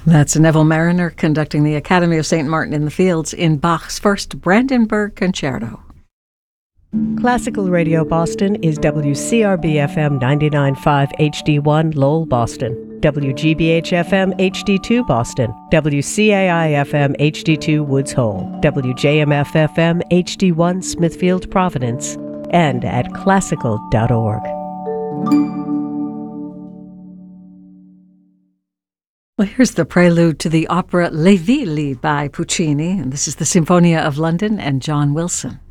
That's Neville Mariner conducting the Academy of St. Martin in the Fields in Bach's first Brandenburg Concerto. Classical Radio Boston is WCRB-FM 99.5 HD1 Lowell, Boston, WGBH-FM HD2 Boston, WCAI-FM HD2 Woods Hole, WJMF-FM HD1 Smithfield, Providence, and at classical.org. Well, here's the prelude to the opera Le Ville by Puccini, and this is the Sinfonia of London and John Wilson.